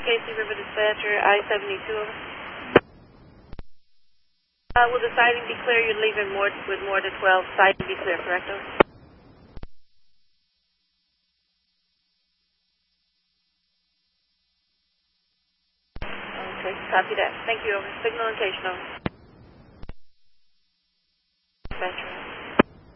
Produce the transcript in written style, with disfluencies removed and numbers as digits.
Casey River Dispatcher, I-72, over. Will the siding be clear? You're leaving with more than 12. Siding be clear, correct, over? Okay, copy that. Thank you, over. Signal location, over. Dispatcher.